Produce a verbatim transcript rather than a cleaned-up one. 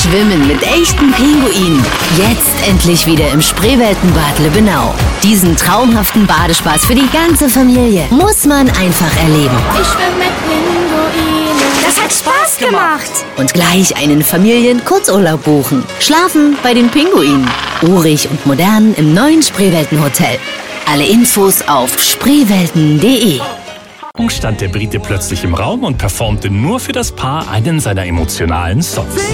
Schwimmen mit echten Pinguinen. Jetzt endlich wieder im Spreeweltenbad Lübbenau. Diesen traumhaften Badespaß für die ganze Familie muss man einfach erleben. Ich schwimme mit Pinguinen. Das hat Spaß gemacht. Und gleich einen Familien-Kurzurlaub buchen. Schlafen bei den Pinguinen. Urig und modern im neuen Spreeweltenhotel. Alle Infos auf spreewelten punkt de. Stand der Brite plötzlich im Raum und performte nur für das Paar einen seiner emotionalen Songs.